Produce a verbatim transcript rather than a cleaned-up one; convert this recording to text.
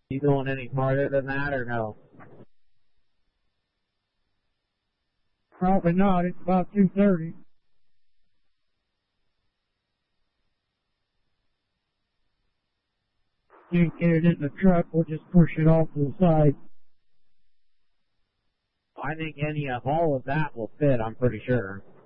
You going any farther than that or no? Probably not. It's about two thirty. Can't get it in the truck. We'll just push it off to the side. I think any of all of that will fit, I'm pretty sure.